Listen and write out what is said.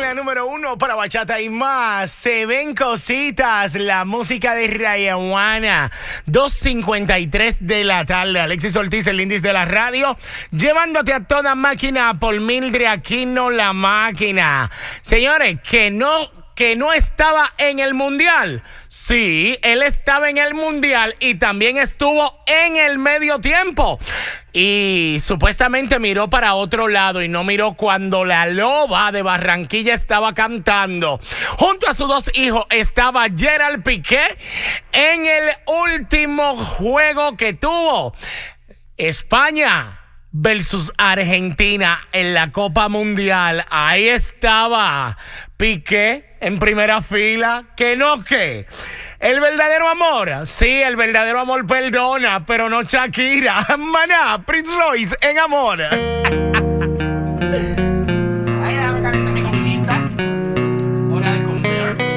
la número 1 para bachata y más. Se ven cositas, la música de Rayawana. 2:53 de la tarde. Alexis Ortiz, el índice de la radio, llevándote a toda máquina por Mildred Aquino, la máquina. Señores, que no estaba en el mundial. Sí, él estaba en el mundial y también estuvo en el medio tiempo. Y supuestamente miró para otro lado y no miró cuando la loba de Barranquilla estaba cantando. Junto a sus dos hijos estaba Gerald Piqué en el último juego que tuvo. España versus Argentina en la Copa Mundial. Ahí estaba Piqué en primera fila. ¿Qué? El verdadero amor. Sí, el verdadero amor perdona, pero no Shakira. Maná, Prince Royce en Amor.